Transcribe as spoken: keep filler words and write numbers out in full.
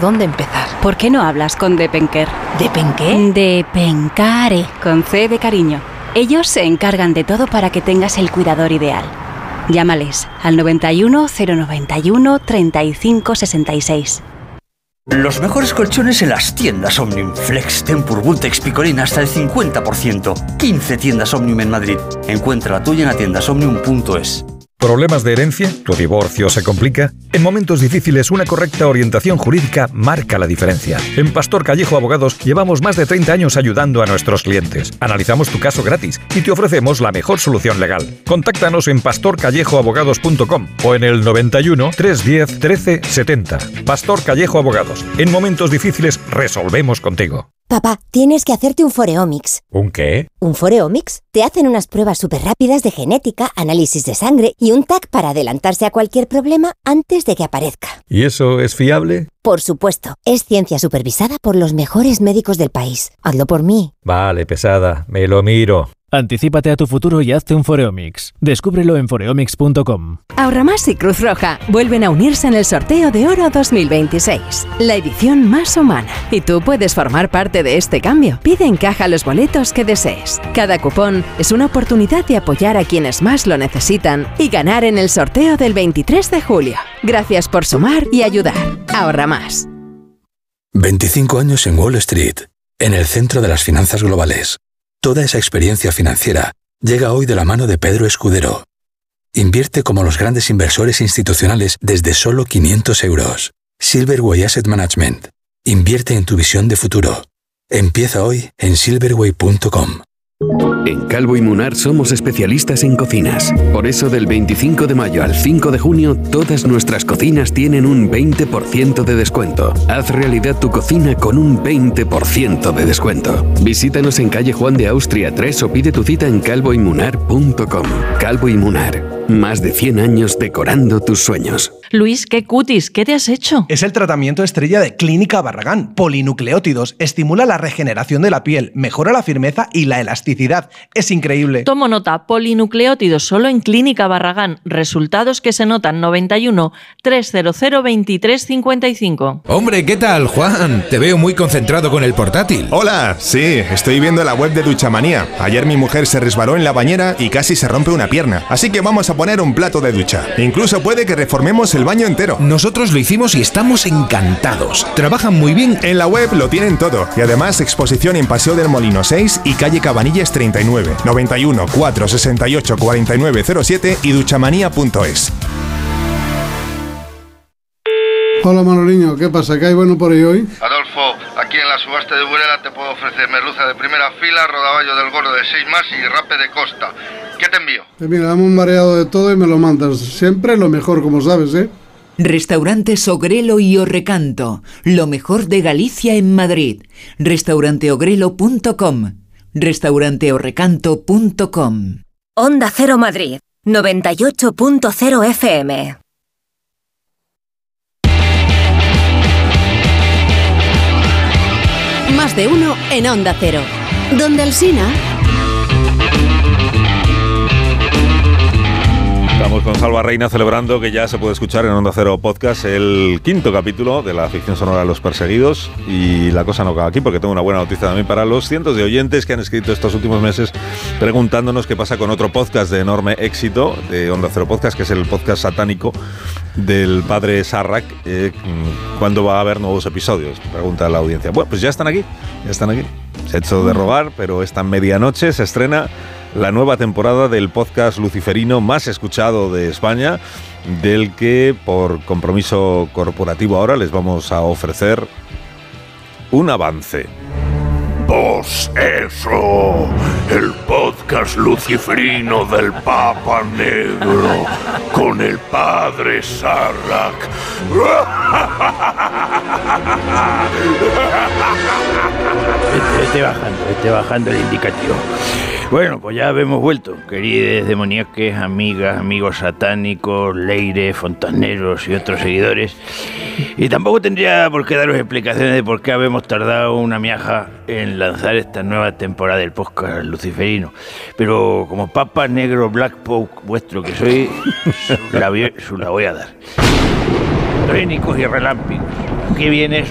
dónde empezar. ¿Por qué no hablas con Depenker? ¿Depenqué? Depencare, con C de cariño. Ellos se encargan de todo para que tengas el cuidador ideal. Llámales al noventa y uno, cero noventa y uno, treinta y cinco sesenta y seis. Los mejores colchones en las tiendas Omnium. Flex, Tempur, Vultex, Picolín hasta el cincuenta por ciento. quince tiendas Omnium en Madrid. Encuentra la tuya en atiendas omnium punto es. ¿Problemas de herencia? ¿Tu divorcio se complica? En momentos difíciles, una correcta orientación jurídica marca la diferencia. En Pastor Callejo Abogados llevamos más de treinta años ayudando a nuestros clientes. Analizamos tu caso gratis y te ofrecemos la mejor solución legal. Contáctanos en pastor callejo abogados punto com o en el noventa y uno, trescientos diez, trece setenta. Pastor Callejo Abogados. En momentos difíciles resolvemos contigo. Papá, tienes que hacerte un Foreomics. ¿Un qué? ¿Un Foreomics? Te hacen unas pruebas súper rápidas de genética, análisis de sangre y un T A C para adelantarse a cualquier problema antes de que aparezca. ¿Y eso es fiable? Por supuesto, es ciencia supervisada por los mejores médicos del país. Hazlo por mí. Vale, pesada, me lo miro. Anticípate a tu futuro y hazte un Foreomics. Descúbrelo en foreomics punto com. Ahorramás y Cruz Roja vuelven a unirse en el sorteo de Oro dos mil veintiséis, la edición más humana. Y tú puedes formar parte de este cambio. Pide en caja los boletos que desees. Cada cupón es una oportunidad de apoyar a quienes más lo necesitan y ganar en el sorteo del veintitrés de julio. Gracias por sumar y ayudar. Ahorra más. veinticinco años en Wall Street, en el centro de las finanzas globales. Toda esa experiencia financiera llega hoy de la mano de Pedro Escudero. Invierte como los grandes inversores institucionales desde solo quinientos euros. Silverway Asset Management. Invierte en tu visión de futuro. Empieza hoy en silverway punto com. En Calvo y Munar somos especialistas en cocinas. Por eso del veinticinco de mayo al cinco de junio, todas nuestras cocinas tienen un veinte por ciento de descuento. Haz realidad tu cocina con un veinte por ciento de descuento. Visítanos en calle Juan de Austria tres o pide tu cita en calvo y munar punto com. Calvo y Munar. Más de cien años decorando tus sueños. Luis, qué cutis, ¿qué te has hecho? Es el tratamiento estrella de Clínica Barragán. Polinucleótidos. Estimula la regeneración de la piel, mejora la firmeza y la elasticidad. Es increíble. Tomo nota, polinucleótidos solo en Clínica Barragán. Resultados que se notan noventa y uno, trescientos veintitrés cincuenta y cinco. Hombre, ¿qué tal, Juan? Te veo muy concentrado con el portátil. Hola, sí, estoy viendo la web de Duchamanía. Ayer mi mujer se resbaló en la bañera y casi se rompe una pierna. Así que vamos a poner un plato de ducha. Incluso puede que reformemos el baño entero. Nosotros lo hicimos y estamos encantados. Trabajan muy bien. En la web lo tienen todo. Y además exposición en Paseo del Molino seis y calle Cabanillas treinta y nueve, noventa y uno, cuatrocientos sesenta y ocho, cuarenta y nueve cero siete y duchamanía punto es. Hola Manoliño, ¿qué pasa? ¿Qué hay bueno por ahí hoy? Adolfo, aquí en la subasta de Burela te puedo ofrecer merluza de primera fila, rodaballo del gordo de seis más y rape de costa. ¿Qué te envío? Pues mira, dame un mareado de todo y me lo mandas. Siempre lo mejor, como sabes, ¿eh? Restaurantes Ogrelo y Orrecanto, lo mejor de Galicia en Madrid. restaurante ogrelo punto com, restaurante orrecanto punto com. Onda Cero Madrid, noventa y ocho punto cero F M. Más de uno en Onda Cero. Donde Alsina. Estamos con Salva Reina celebrando que ya se puede escuchar en Onda Cero Podcast el quinto capítulo de la ficción sonora Los Perseguidos, y la cosa no acaba aquí porque tengo una buena noticia también para los cientos de oyentes que han escrito estos últimos meses preguntándonos qué pasa con otro podcast de enorme éxito de Onda Cero Podcast, que es el podcast satánico del padre Sarrak. Eh, ¿Cuándo va a haber nuevos episodios? Pregunta la audiencia. Bueno, pues ya están aquí, ya están aquí. Se ha hecho de rogar, pero esta medianoche se estrena la nueva temporada del podcast luciferino más escuchado de España, del que por compromiso corporativo ahora les vamos a ofrecer un avance. Pues eso, el podcast luciferino del Papa Negro con el padre Sarrak. Vete, vete bajando, vete bajando el indicativo. Bueno, pues ya hemos vuelto, queridos demoníaques, amigas, amigos satánicos, leires, fontaneros y otros seguidores. Y tampoco tendría por qué daros explicaciones de por qué habemos tardado una miaja en lanzar esta nueva temporada del podcast luciferino. Pero como Papa Negro Black Poke vuestro que soy, la, vi- la voy a dar. Trénicos y relámpagos, aquí viene